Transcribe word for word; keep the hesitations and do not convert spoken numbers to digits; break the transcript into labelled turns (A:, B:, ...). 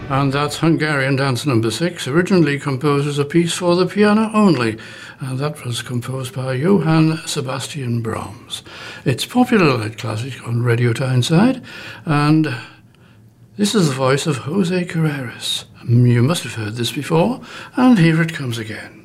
A: And that's Hungarian Dance Number Six, originally composed as a piece for the piano only, and that was composed by Johann Sebastian Brahms. It's popular light classic on Radio Tyneside, and this is the voice of Jose Carreras. You must have heard this before, and here it comes again.